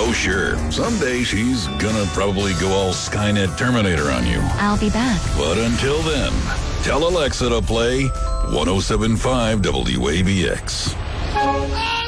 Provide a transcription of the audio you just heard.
Oh, sure. Someday she's gonna probably go all Skynet Terminator on you. I'll be back. But until then, tell Alexa to play 107.5 WABX.